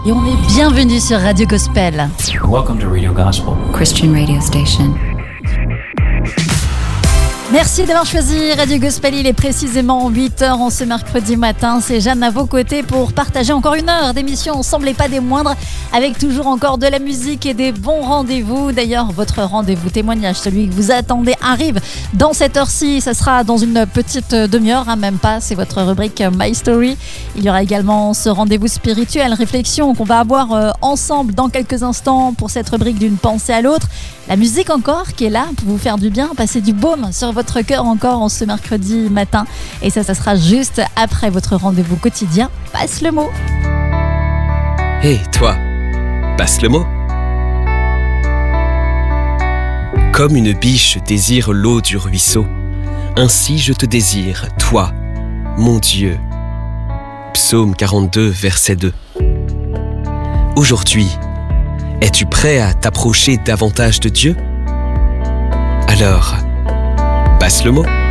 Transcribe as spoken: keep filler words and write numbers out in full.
et on est bienvenue sur Radio Gospel. Welcome to Radio Gospel, Christian radio station. Merci d'avoir choisi Radio Gospel, il est précisément huit heures en ce mercredi matin. C'est Jeanne à vos côtés pour partager encore une heure d'émission ensemble et pas des moindres, avec toujours encore de la musique et des bons rendez-vous. D'ailleurs, votre rendez-vous témoignage, celui que vous attendez, arrive dans cette heure-ci. Ça sera dans une petite demi-heure, hein, même pas, c'est votre rubrique My Story. Il y aura également ce rendez-vous spirituel, réflexion qu'on va avoir euh, ensemble dans quelques instants pour cette rubrique d'une pensée à l'autre. La musique encore qui est là pour vous faire du bien, passer du baume sur votre cœur encore en ce mercredi matin. Et ça, ça sera juste après votre rendez-vous quotidien. Passe le mot. Hé, hey, toi, passe le mot. Comme une biche désire l'eau du ruisseau, ainsi je te désire, toi, mon Dieu. Psaume quarante-deux, verset deux. Aujourd'hui, es-tu prêt à t'approcher davantage de Dieu ? Alors, passe le mot.